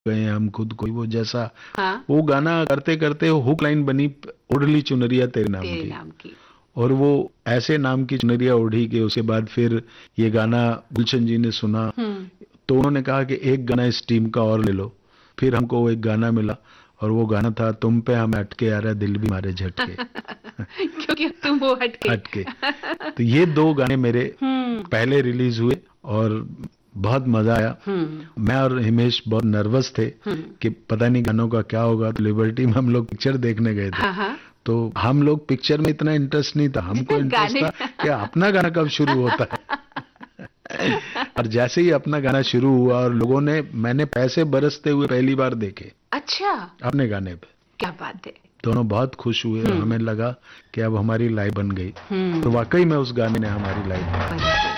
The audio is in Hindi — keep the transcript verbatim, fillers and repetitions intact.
गए हैं हम खुद को, वो जैसा हाँ। वो गाना करते करते हुक लाइन बनी, ओढ़ली चुनरिया तेरे नाम तेरे की। नाम की। और वो ऐसे नाम की चुनरिया ओढ़ी के उसके बाद फिर ये गाना गुलशन जी ने सुना, हम्म। तो उन्होंने कहा कि एक गाना इस टीम का और ले लो। फिर हमको वो एक गाना मिला, और वो गाना था तुम पे हम अटके आ रहा दिल भी मारे झटके। क्योंकि अब तुम वो हटके। हटके। तो ये दो गाने मेरे हम्म। पहले रिलीज हुए और बहुत मजा आया। हम्म। मैं और हिमेश बहुत नर्वस थे हम्म। कि पता नहीं गानों का क्या होगा। तो लिबर्टी में हम लोग पिक्चर देखने गए थे, हाँ हाँ। तो हम लोग पिक्चर में इतना इंटरेस्ट नहीं था, हमको इंटरेस्ट गाने। था कि अपना गाना कब शुरू होता है। और जैसे ही अपना गाना शुरू हुआ और लोगों ने, मैंने पैसे बरसते हुए पहली बार देखे अच्छा। अपने गाने पे। क्या बात है। दोनों बहुत खुश हुए और हम्म। हमें लगा कि अब हमारी लाइफ बन गई। तो हम्म। वाकई में उस गाने ने हमारी लाइफ बना दी।